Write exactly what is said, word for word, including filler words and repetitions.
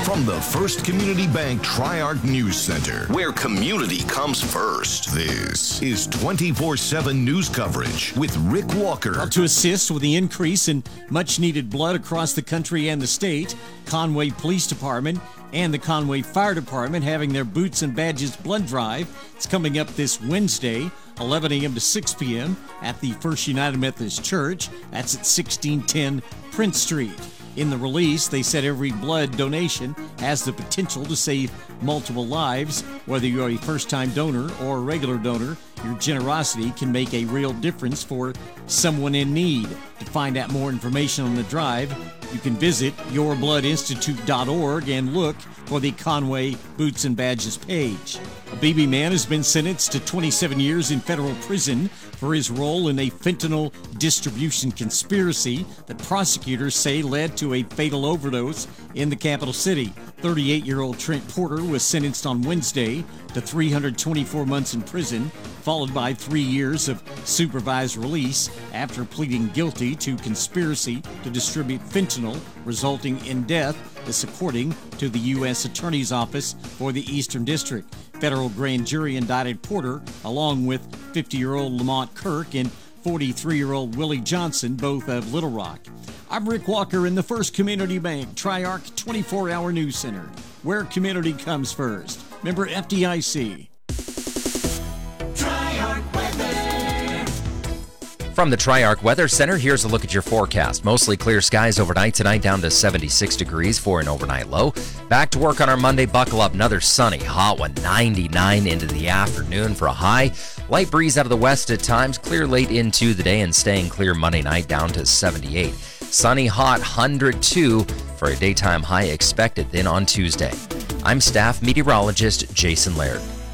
From the First Community Bank Tri-Arc News Center, where community comes first, this is twenty-four seven news coverage with Rick Walker. Well, to assist with the increase in much-needed blood across the country and the state, Conway Police Department and the Conway Fire Department having their Boots and Badges blood drive. It's coming up this Wednesday, eleven a.m. to six p.m. at the First United Methodist Church. That's at sixteen ten Prince Street. In the release, they said every blood donation has the potential to save multiple lives. Whether you're a first-time donor or a regular donor, your generosity can make a real difference for someone in need. To find out more information on the drive, you can visit your blood institute dot org and look for the Conway Boots and Badges page. A B B man has been sentenced to twenty-seven years in federal prison for his role in a fentanyl distribution conspiracy that prosecutors say led to a fatal overdose in the capital city. thirty-eight-year-old Trent Porter was sentenced on Wednesday to three hundred twenty-four months in prison, followed by three years of supervised release after pleading guilty to conspiracy to distribute fentanyl, resulting in death. This according to the U S Attorney's Office for the Eastern District. Federal grand jury indicted Porter along with fifty-year-old Lamont Kirk and forty-three-year-old Willie Johnson, both of Little Rock. I'm Rick Walker in the First Community Bank Tri-Arc twenty-four hour News Center, where community comes first. Member F D I C. From the Tri-Arc Weather Center, here's a look at your forecast. Mostly clear skies overnight tonight, down to seventy-six degrees for an overnight low. Back to work on our Monday. Buckle up, another sunny, hot one, ninety-nine into the afternoon for a high. Light breeze out of the west at times, clear late into the day and staying clear Monday night, down to seventy-eight. Sunny, hot, one hundred two for a daytime high expected then on Tuesday. I'm staff meteorologist Jason Laird.